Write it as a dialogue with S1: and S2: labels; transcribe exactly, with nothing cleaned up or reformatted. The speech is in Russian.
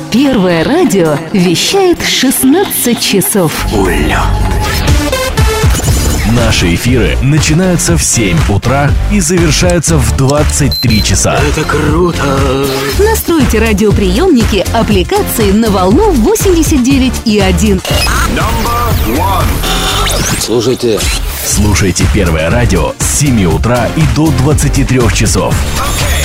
S1: Первое радио вещает шестнадцать часов.
S2: Уля. Наши эфиры начинаются в семь утра и завершаются в двадцать три часа.
S3: Это круто!
S1: Настройте радиоприемники аппликации на волну восемьдесят девять и один.
S3: Слушайте.
S2: Слушайте Первое радио с семи утра и до двадцати трёх часов.
S4: Okay.